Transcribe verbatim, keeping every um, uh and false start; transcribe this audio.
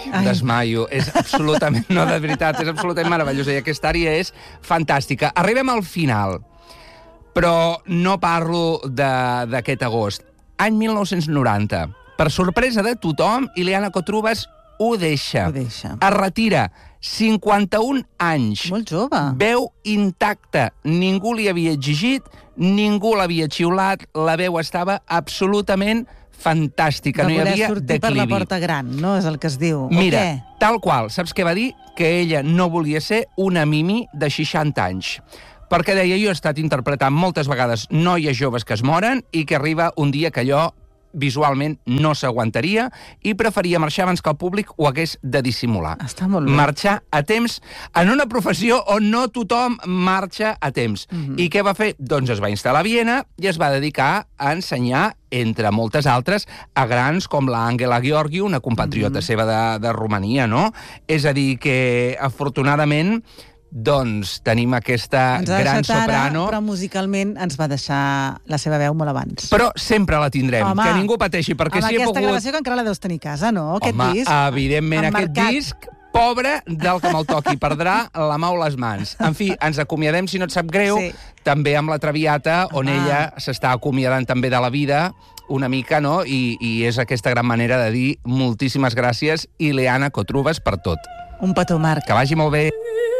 desmaio. És absolutament, no, de veritat, és absolutament meravellosa. I aquesta àrea és fantàstica. Arribem al final, però no parlo d'aquest agost. Any mil nou-cents noranta. Per sorpresa de tothom, Ileana Kotrubas ho deixa. Ho deixa. Es retira. cinquanta-un anys. Molt jove. Veu intacta. Ningú li havia exigit, ningú l'havia xiulat, la veu estava absolutament fantàstica. No hi havia sortir per la declivi. porta gran, no? És el que es diu. Mira, o què? tal qual. Saps què va dir? Que ella no volia ser una mimi de seixanta anys. Perquè deia, jo he estat interpretant moltes vegades noies joves que es moren i que arriba un dia que allò visualment no s'aguantaria i preferia marxar abans que el públic ho hagués de dissimular. Està molt bé. Marxar a temps en una professió on no tothom marxa a temps. Mhm. I què va fer? Doncs es va instal·lar a Viena i es va dedicar a ensenyar, entre moltes altres, a grans com l'Àngela Gheorghiu, una compatriota Mhm. seva de, de Romania, no? És a dir, que afortunadament doncs tenim aquesta Ens ha gran deixat ara, soprano. però musicalment ens va deixar la seva veu molt abans. Però sempre la tindrem, Home, que ningú pateixi, perquè amb si he aquesta pogut... gravació que encara la deus tenir a casa, no? Aquest Home, disc. evidentment, emmarcat. aquest disc, pobre del que me'l toqui, perdrà la mà o les mans. En fi, ens acomiadem, si no et sap greu, Sí. també amb la Traviata, on Ah. ella s'està acomiadant també de la vida, una mica, no? I, I és aquesta gran manera de dir moltíssimes gràcies, Ileana Kotrubas, per tot. Un petó, Marc. Que vagi molt bé.